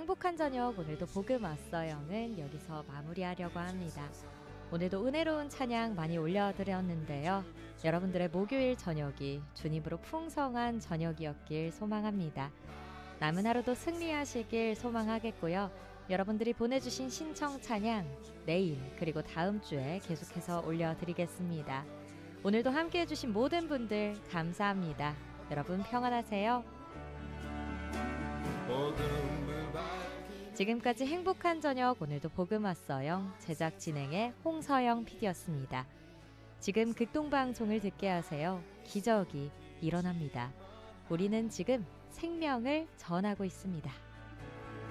행복한 저녁 오늘도 복음 왔어요는 여기서 마무리하려고 합니다. 오늘도 은혜로운 찬양 많이 올려드렸는데요. 여러분들의 목요일 저녁이 주님으로 풍성한 저녁이었길 소망합니다. 남은 하루도 승리하시길 소망하겠고요. 여러분들이 보내주신 신청 찬양 내일 그리고 다음 주에 계속해서 올려드리겠습니다. 오늘도 함께해 주신 모든 분들 감사합니다. 여러분 평안하세요. 지금까지 행복한 저녁 오늘도 복음 왔어요. 제작 진행의 홍서영 PD였습니다. 지금 극동방송을 듣게 하세요. 기적이 일어납니다. 우리는 지금 생명을 전하고 있습니다.